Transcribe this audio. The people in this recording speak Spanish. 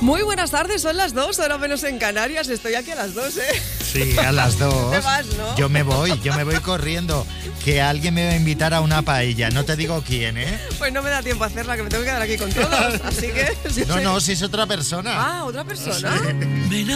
Muy buenas tardes, son las 2, hora menos en Canarias. Estoy aquí a las 2, ¿eh? Sí, a las 2. Te vas, ¿no? Yo me voy corriendo. Que alguien me va a invitar a una paella. No te digo quién, ¿eh? Pues no me da tiempo a hacerla, que me tengo que quedar aquí con todos. Así que... No, si es otra persona. Ah, ¿otra persona? Sí.